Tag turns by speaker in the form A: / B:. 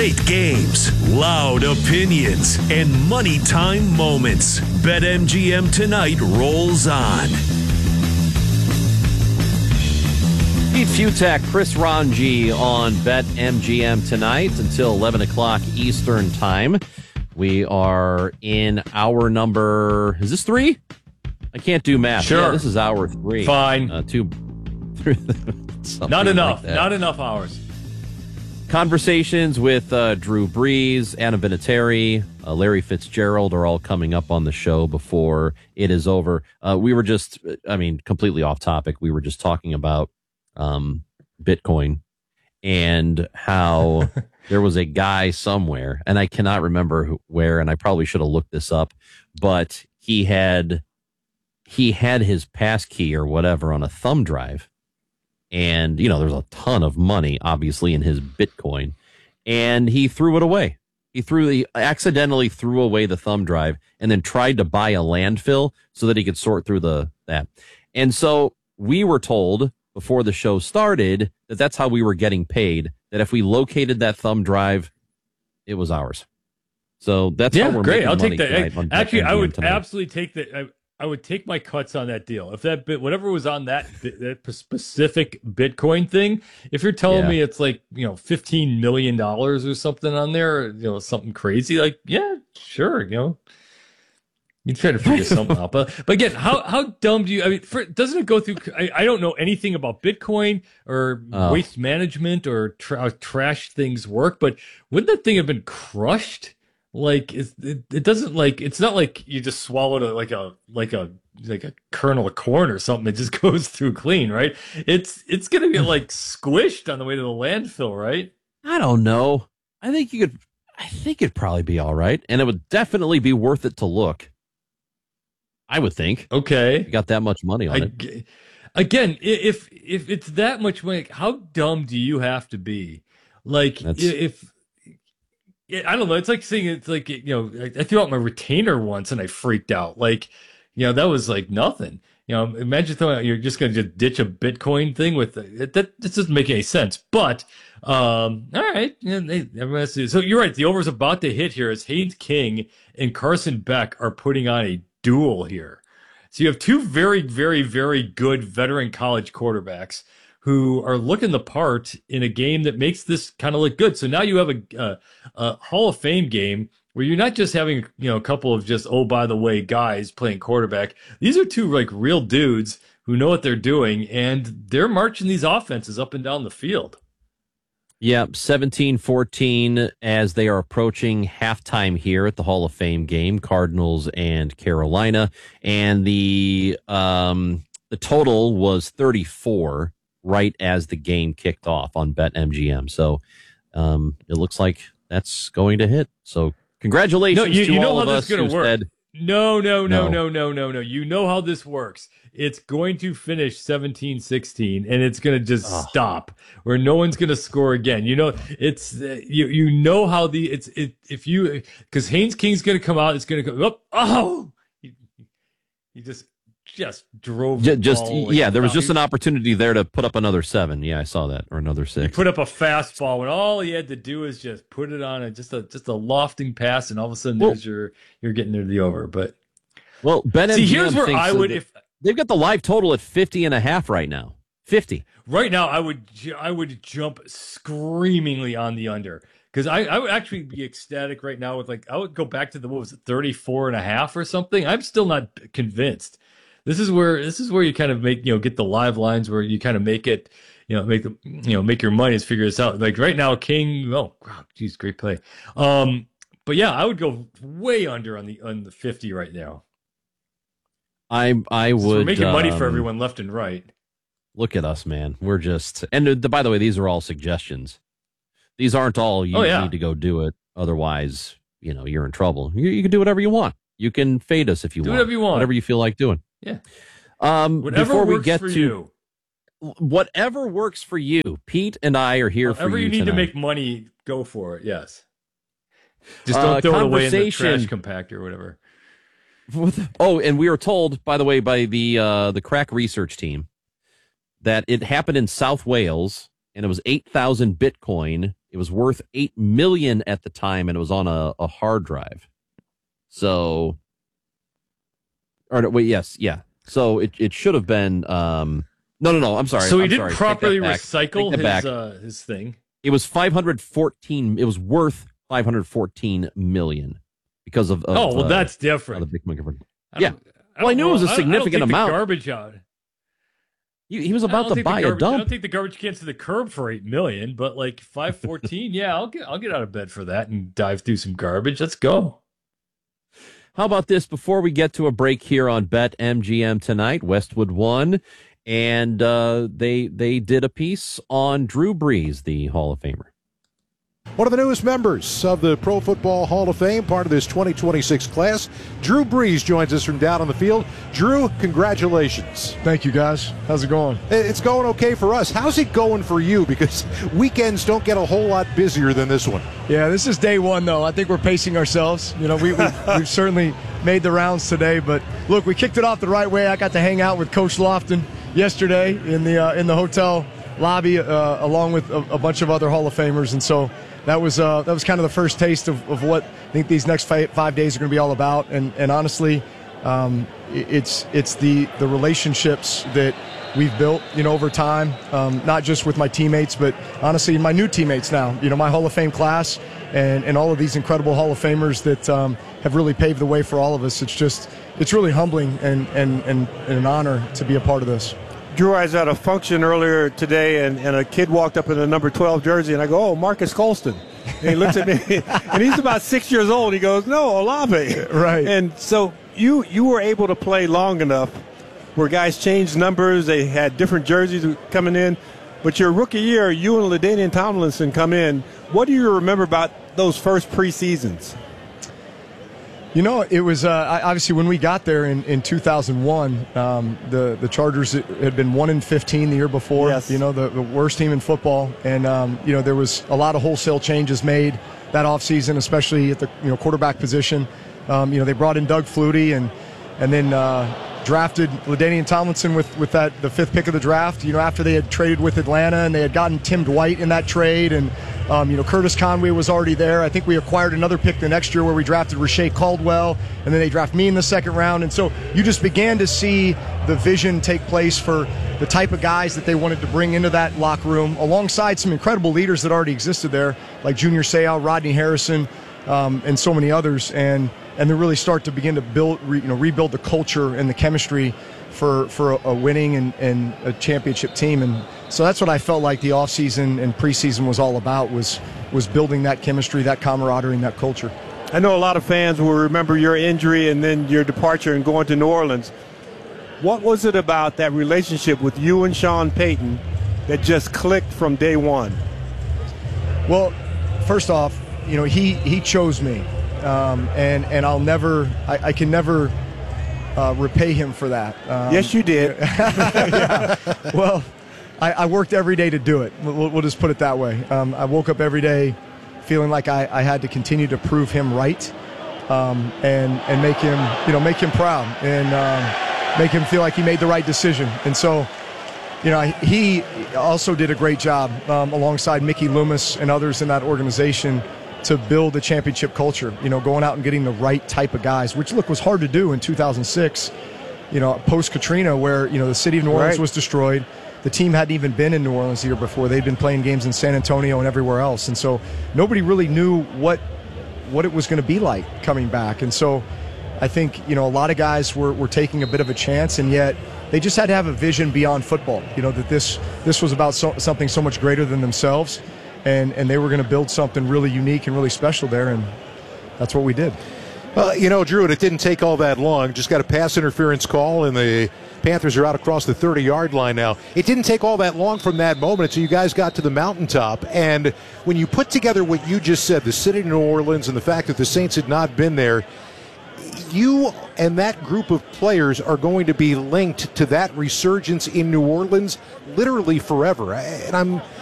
A: Late games, loud opinions, and money time moments. BetMGM Tonight rolls on.
B: Pete Fiutak, Chris Ranji on BetMGM Tonight until 11 o'clock Eastern Time. We are in hour number, is this 3? I can't do math.
C: Sure.
B: Yeah, this is hour 3.
C: Fine.
B: Not
C: enough. Not enough hours.
B: Conversations with Drew Brees, Anna Vinatieri, Larry Fitzgerald are all coming up on the show before it is over. We were just, completely off topic. We were just talking about Bitcoin and how there was a guy somewhere, and I cannot remember where, and I probably should have looked this up, but he had his passkey or whatever on a thumb drive. And, there's a ton of money, obviously, in his Bitcoin. And he threw it away. He accidentally threw away the thumb drive and then tried to buy a landfill so that he could sort through that. And so we were told before the show started that that's how we were getting paid, that if we located that thumb drive, it was ours. So that's how we're
C: great.
B: making
C: I'll
B: money
C: take that.
B: tonight.
C: Actually, I would absolutely take that. I would take my cuts on that deal. If that bit, whatever was on that specific Bitcoin thing, if you're telling me it's like, $15 million or something on there, something crazy, like, yeah, sure. You try to figure something out. But again, how dumb do you, doesn't it go through, I don't know anything about Bitcoin or waste management or how trash things work, but wouldn't that thing have been crushed? Like it doesn't, like, it's not like you just swallowed like a kernel of corn or something. It just goes through clean, right? It's gonna get like squished on the way to the landfill, right?
B: I don't know. I think it'd probably be all right, and it would definitely be worth it to look. I would think.
C: Okay,
B: you got that much money on it.
C: Again, if it's that much money, how dumb do you have to be? Like, I don't know. It's like saying, it's like, I threw out my retainer once and I freaked out. Like, that was like nothing. Imagine throwing out, you're just going to just ditch a Bitcoin thing with it. That doesn't make any sense. But, all right. So you're right. The over's about to hit here as Haynes King and Carson Beck are putting on a duel here. So you have two very, very, very good veteran college quarterbacks who are looking the part in a game that makes this kind of look good. So now you have a Hall of Fame game where you're not just having, a couple of just, oh, by the way, guys playing quarterback. These are two like real dudes who know what they're doing, and they're marching these offenses up and down the field.
B: Yeah, 17-14 as they are approaching halftime here at the Hall of Fame game, Cardinals and Carolina. And the total was 34 right as the game kicked off on BetMGM. So it looks like that's going to hit. So congratulations to all of us who said...
C: No. You know how this works. It's going to finish 17-16, and it's going to just stop, where no one's going to score again. It's you know how because Haynes King's going to come out. It's going to go up. He just drove.
B: There was just an opportunity there to put up another 7. Yeah, I saw that, or another 6.
C: He put up a fastball when all he had to do is just put it on just a lofting pass, and all of a sudden you're getting near the over. But
B: BetMGM
C: here's where I would, if
B: they've got the live total at 50.5 right now. 50
C: right now, I would jump screamingly on the under. Because I would actually be ecstatic right now with, like, I would go back to 34.5 or something. I'm still not convinced. This is where you kind of make, get the live lines where you kind of make it, make your money is figure this out. Like right now, King, great play. But yeah, I would go way under on the 50 right now.
B: I would.
C: We're making money for everyone left and right.
B: Look at us, man. We're just, and by the way, these are all suggestions. These aren't all you need to go do it. Otherwise, you're in trouble. You can do whatever you want. You can fade us if you want.
C: Do whatever you want.
B: Whatever you feel like doing.
C: Yeah.
B: Before we get to you. Whatever works for you, Pete and I are here for you.
C: Whatever you need
B: tonight.
C: to make money, go for it. Yes. Just don't throw it away in the trash compactor or whatever.
B: And we were told, by the way, by the crack research team that it happened in South Wales and it was 8,000 Bitcoin. It was worth $8 million at the time, and it was on a hard drive. So, or wait, yes, yeah. So it should have been. No. I'm sorry.
C: So he didn't properly recycle his thing.
B: It was 514. It was worth 514 million because of.
C: Well, that's different.
B: The Bitcoin conversion. Yeah. Well, I knew it was a significant amount.
C: The garbage out.
B: He was about to buy a dump.
C: I don't think the garbage can's to the curb for $8 million, but like 514, yeah, I'll get out of bed for that and dive through some garbage. Let's go.
B: How about this? Before we get to a break here on BetMGM tonight, Westwood won, and they did a piece on Drew Brees, the Hall of Famer.
D: One of the newest members of the Pro Football Hall of Fame, part of this 2026 class, Drew Brees joins us from down on the field. Drew, congratulations.
E: Thank you, guys. How's it going?
D: It's going okay for us. How's it going for you? Because weekends don't get a whole lot busier than this one.
E: Yeah, this is day one, though. I think we're pacing ourselves. You know, we've certainly made the rounds today, but look, we kicked it off the right way. I got to hang out with Coach Lofton yesterday in the hotel lobby along with a bunch of other Hall of Famers, and so that was kind of the first taste of what I think these next 5 days are going to be all about. And honestly, it's the relationships that we've built, over time, not just with my teammates, but honestly my new teammates now. My Hall of Fame class and all of these incredible Hall of Famers that have really paved the way for all of us. It's really humbling and an honor to be a part of this.
F: Drew, I was at a function earlier today, and a kid walked up in a number 12 jersey, and I go, "Oh, Marcus Colston." And he looks at me, and he's about 6 years old. He goes, "No, Olave."
E: Right.
F: And so you were able to play long enough where guys changed numbers. They had different jerseys coming in. But your rookie year, you and LaDainian Tomlinson come in. What do you remember about those first preseasons?
E: It was obviously when we got there in 2001, the Chargers had been 1-15 the year before.
F: Yes.
E: The worst team in football, and there was a lot of wholesale changes made that offseason, especially at the quarterback position. They brought in Doug Flutie and then drafted LaDainian Tomlinson with the fifth pick of the draft. After they had traded with Atlanta and they had gotten Tim Dwight in that trade, and Curtis Conway was already there. I think we acquired another pick the next year where we drafted Rashay Caldwell, and then they drafted me in the second round. And so you just began to see the vision take place for the type of guys that they wanted to bring into that locker room, alongside some incredible leaders that already existed there, like Junior Seau, Rodney Harrison, and so many others. And then really start to begin to rebuild the culture and the chemistry for a winning and a championship team. And so that's what I felt like the offseason and preseason was all about, was building that chemistry, that camaraderie, and that culture.
F: I know a lot of fans will remember your injury and then your departure and going to New Orleans. What was it about that relationship with you and Sean Payton that just clicked from day one?
E: Well, first off, he chose me. And I'll never, I can never repay him for that.
F: Yes, you did.
E: Yeah. Well, I worked every day to do it. We'll just put it that way. I woke up every day feeling like I had to continue to prove him right, and make him proud, and make him feel like he made the right decision. And so, he also did a great job alongside Mickey Loomis and others in that organization to build a championship culture, going out and getting the right type of guys, which, look, was hard to do in 2006, post-Katrina, where, the city of New Orleans was destroyed. The team hadn't even been in New Orleans the year before. They'd been playing games in San Antonio and everywhere else. And so nobody really knew what it was going to be like coming back. And so I think, a lot of guys were taking a bit of a chance, and yet they just had to have a vision beyond football, that this was about something so much greater than themselves. And they were going to build something really unique and really special there, and that's what we did.
D: Drew, and it didn't take all that long. Just got a pass interference call, and the Panthers are out across the 30-yard line now. It didn't take all that long from that moment until you guys got to the mountaintop. And when you put together what you just said, the city of New Orleans and the fact that the Saints had not been there, you and that group of players are going to be linked to that resurgence in New Orleans literally forever. And